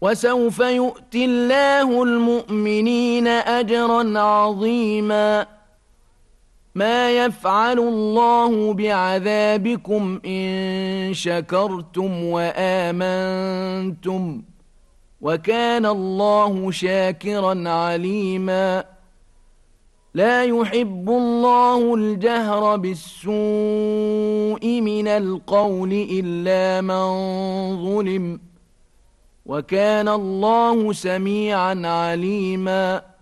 وسوف يؤتي الله المؤمنين أجرا عظيما ما يفعل الله بعذابكم إن شكرتم وآمنتم وكان الله شاكرا عليما لا يحب الله الجهر بالسوء من القول إلا من ظلم وكان الله سميعا عليما